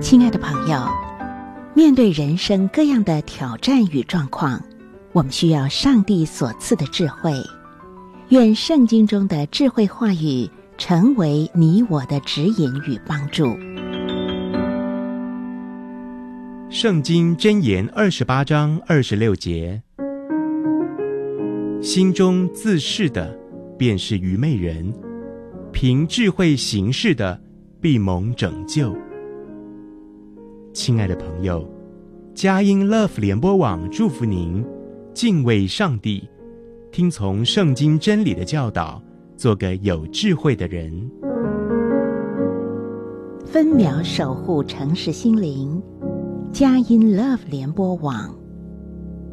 亲爱的朋友，面对人生各样的挑战与状况，我们需要上帝所赐的智慧。愿圣经中的智慧话语成为你我的指引与帮助。 圣经箴言28章26节：心中自恃的便是愚昧人，凭智慧行事的必蒙拯救。亲爱的朋友，佳音 Love 联播网祝福您敬畏上帝，听从圣经真理的教导，做个有智慧的人。 分秒守护诚实心灵，佳音 Love 联播网。